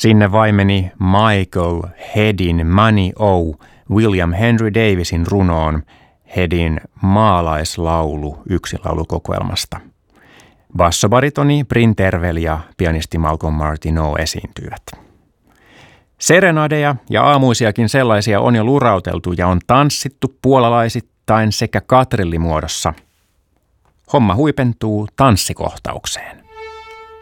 Sinne vaimeni Michael Headin Money O. William Henry Davisin runoon Headin maalaislaulu yksilaulukokoelmasta. Bassobaritoni Bryn Tervel ja pianisti Malcolm Martineau esiintyivät. Serenadeja ja aamuisiakin sellaisia on jo lurauteltu ja on tanssittu puolalaisittain sekä katrillimuodossa. Homma huipentuu tanssikohtaukseen.